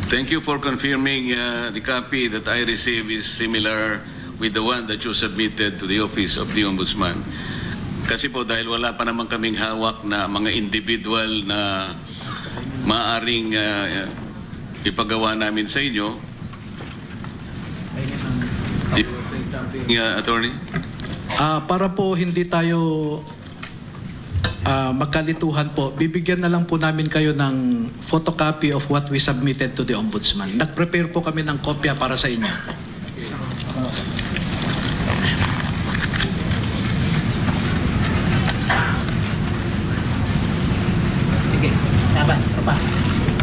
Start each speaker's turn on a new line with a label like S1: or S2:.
S1: Thank you for confirming the copy that I received is similar with the one that you submitted to the Office of the Ombudsman. Kasi po dahil wala pa naman kaming hawak na mga individual na maaring ipagawa namin sa inyo. Attorney?
S2: Para po hindi tayo magkalituhan po, bibigyan na lang po namin kayo ng photocopy of what we submitted to the Ombudsman. Nag-prepare po kami ng kopya para sa inyo.
S3: Sige, laban, tropa.